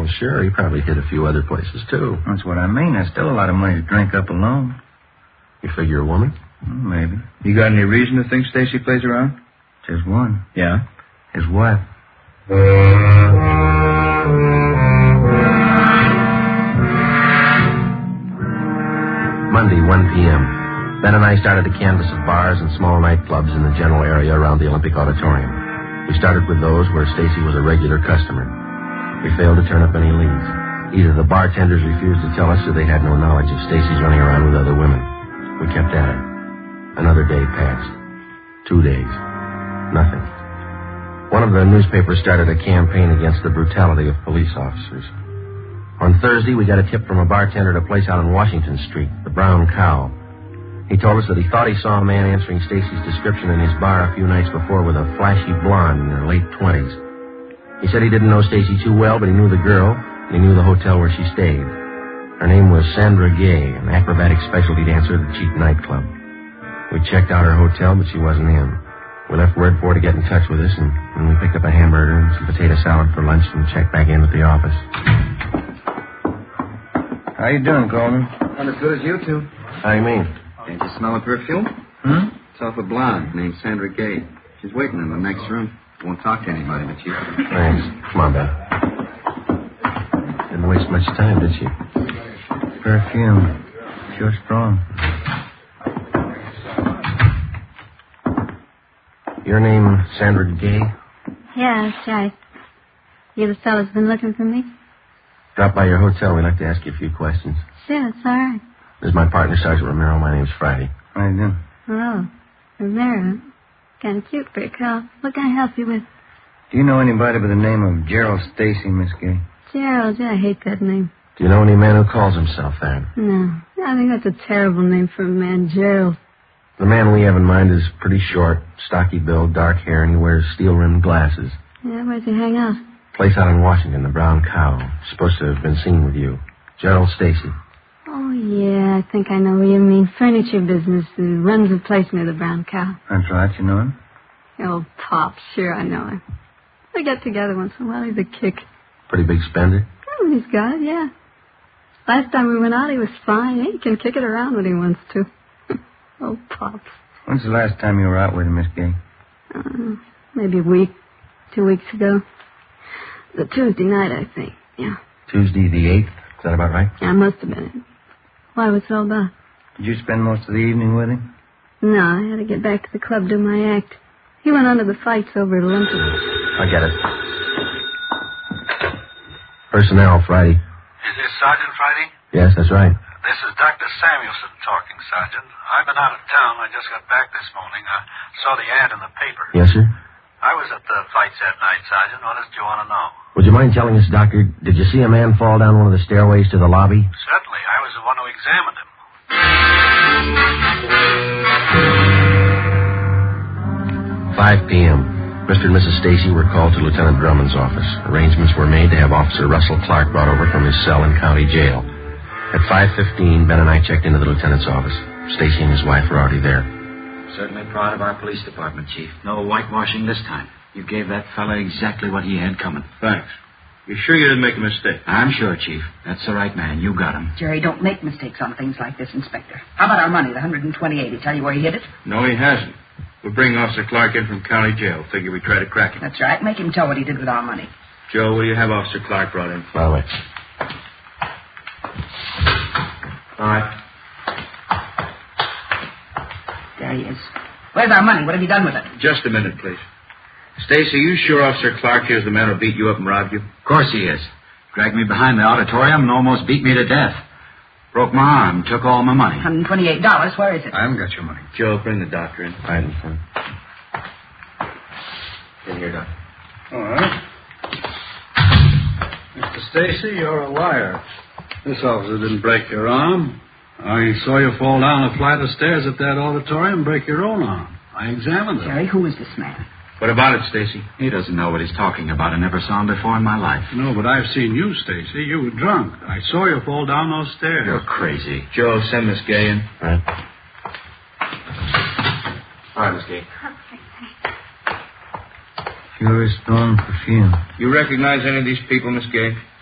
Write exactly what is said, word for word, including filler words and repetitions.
Well, sure. He probably hit a few other places, too. That's what I mean. That's still a lot of money to drink up alone. You figure a woman? Well, maybe. You got any reason to think Stacy plays around? Just one. Yeah? His wife. Monday, one p.m. Ben and I started to canvass of bars and small nightclubs in the general area around the Olympic Auditorium. We started with those where Stacy was a regular customer. We failed to turn up any leads. Either the bartenders refused to tell us or they had no knowledge of Stacy's running around with other women. We kept at it. Another day passed. Two days. Nothing. One of the newspapers started a campaign against the brutality of police officers. On Thursday, we got a tip from a bartender at a place out on Washington Street, the Brown Cow. He told us that he thought he saw a man answering Stacy's description in his bar a few nights before with a flashy blonde in her late twenties. He said he didn't know Stacy too well, but he knew the girl, and he knew the hotel where she stayed. Her name was Sandra Gay, an acrobatic specialty dancer at the cheap nightclub. We checked out her hotel, but she wasn't in. We left word for her to get in touch with us, and, and we picked up a hamburger and some potato salad for lunch and checked back in at the office. How you doing, Coleman? Not as good as you two. How do you mean? Can't you smell the perfume? Hmm? It's off a blonde named Sandra Gay. She's waiting in the next room. Won't talk to anybody but you. Thanks. Come on, Ben. Didn't waste much time, did she? Perfume. Sure strong. Your name, Sandra Gay? Yeah, that's right. You the fellow's been looking for me? Drop by your hotel. We'd like to ask you a few questions. Sure, it's all right. This is my partner, Sergeant Romero. My name's Friday. How you doing? Oh, Romero. Kind of cute for a cow. What can I help you with? Do you know anybody by the name of Gerald Stacy, Miss Gay? Gerald, I hate that name. Do you know any man who calls himself that? No, I think that's a terrible name for a man, Gerald. The man we have in mind is pretty short, stocky build, dark hair, and he wears steel-rimmed glasses. Yeah, where's he hang out? Place out in Washington, the Brown Cow. Supposed to have been seen with you. Gerald Stacy. Oh, yeah, I think I know what you mean. Furniture business. He runs a place near the Brown Cow. That's right, you know him? Oh, Pop, sure I know him. We get together once in a while. He's a kick. Pretty big spender? Oh, he's got it, yeah. Last time we went out, he was fine. He can kick it around when he wants to. Oh, Pops. When's the last time you were out with him, Miss Gay? Uh, maybe a week, two weeks ago. The Tuesday night, I think, yeah. Tuesday the eighth? Is that about right? Yeah, must have been it. Why, what's it all about? Did you spend most of the evening with him? No, I had to get back to the club, do my act. He went under the fights over at Olympic. I get it. Personnel, Friday. Is this Sergeant Friday? Yes, that's right. This is Doctor Samuelson talking, Sergeant. I've been out of town. I just got back this morning. I saw the ad in the paper. Yes, sir? I was at the fights that night, Sergeant. What else do you want to know? Would you mind telling us, Doctor, did you see a man fall down one of the stairways to the lobby? Certainly. I was the one who examined him. five p.m. Mister and Missus Stacy were called to Lieutenant Drummond's office. Arrangements were made to have Officer Russell Clark brought over from his cell in county jail. At five fifteen, Ben and I checked into the lieutenant's office. Stacy and his wife were already there. Certainly proud of our police department, Chief. No whitewashing this time. You gave that fella exactly what he had coming. Thanks. You sure you didn't make a mistake? I'm sure, Chief. That's the right man. You got him. Jerry, don't make mistakes on things like this, Inspector. How about our money, the one hundred twenty-eight? Did he tell you where he hid it? No, he hasn't. We'll bring Officer Clark in from county jail. Figure we try to crack him. That's right. Make him tell what he did with our money. Joe, will you have Officer Clark brought in? By the way. All right. There he is. Where's our money? What have you done with it? Just a minute, please. Stacy, you sure Officer Clark here's the man who beat you up and robbed you? Of course he is. Dragged me behind the auditorium and almost beat me to death. Broke my arm, took all my money. one hundred twenty-eight dollars. Where is it? I haven't got your money. Joe, bring the doctor in. All right, Lieutenant. In here, Doctor. All right. Mister Stacy, you're a liar. This officer didn't break your arm. I saw you fall down a flight of stairs at that auditorium and break your own arm. I examined it. Jerry, who is this man? What about it, Stacy? He doesn't know what he's talking about. I never saw him before in my life. No, but I've seen you, Stacy. You were drunk. I saw you fall down those stairs. You're crazy. Joe, send Miss Gay in. All right. All right, Miss Gay. Sure is strong perfume. You recognize any of these people, Miss Gay?